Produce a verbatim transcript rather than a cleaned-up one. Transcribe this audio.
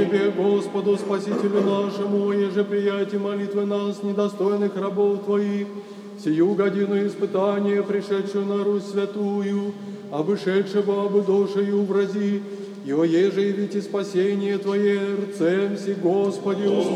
Тебе, Господу, Спасителю нашему, еже приятие молитвы нас, недостойных рабов Твоих, сию годину испытания, пришедшую на Русь святую, обышедшего об душею врази, его еже явите спасение Твое, рцем си, Господи,